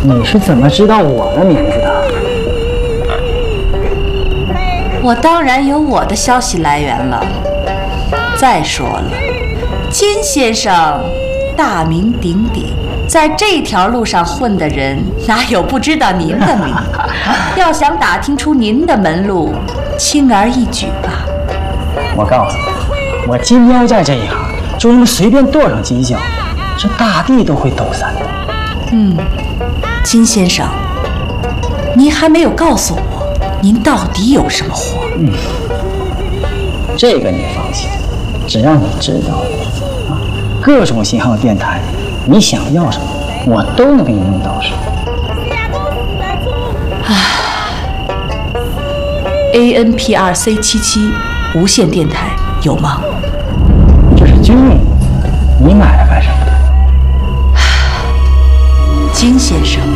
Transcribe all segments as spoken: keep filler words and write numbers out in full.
你是怎么知道我的名字的？ 我当然有我的消息来源了。再说了，金先生大名鼎鼎，在这条路上混的人哪有不知道您的名？要想打听出您的门路，轻而易举吧。 我告诉你，我金雕在这一行，就那么随便跺上几脚，这大地都会抖散的。 嗯，金先生，您还没有告诉我，您到底有什么活？ 嗯，这个你放心，只要你知道，啊，各种型号电台，你想要什么，我都能给你弄到手。 A N P R C 七七无线电台有吗？ 这是军用，你买来干什么？ 金先生，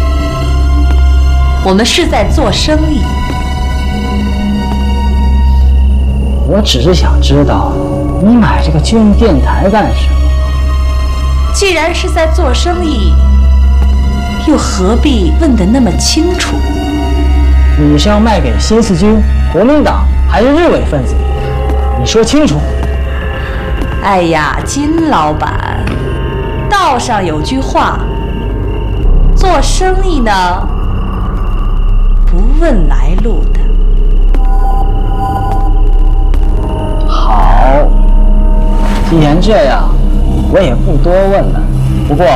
我们是在做生意。 我只是想知道，你买这个军用电台干什么？ 既然是在做生意，又何必问得那么清楚？ 你是要卖给新四军、国民党还是日伪分子？你说清楚。 哎呀，金老板，道上有句话，做生意呢，不问来路的。 好，既然这样，我也不多问了。不过